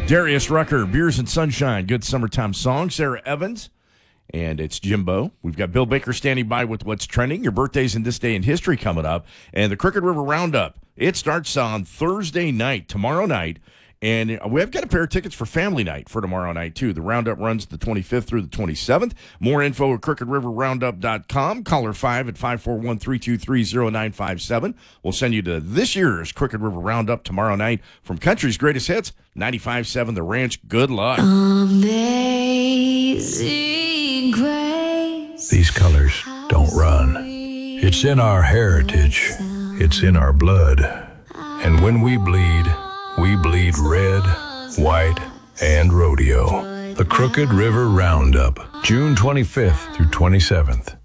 Darius Rucker, Beers and Sunshine, good summertime song. Sarah Evans, and it's Jimbo. We've got Bill Baker standing by with what's trending. Your birthdays and this day in history coming up. And the Crooked River Roundup, it starts on Thursday night, tomorrow night. And we've got a pair of tickets for family night for tomorrow night, too. The Roundup runs the 25th through the 27th. More info at crookedriverroundup.com. Caller 5 at 541-323-0957. We'll send you to this year's Crooked River Roundup tomorrow night from Country's Greatest Hits, 95.7 The Ranch. Good luck. Amazing grace. These colors don't run. It's in our heritage. It's in our blood. And when we bleed red, white, and rodeo. The Crooked River Roundup, June 25th through 27th.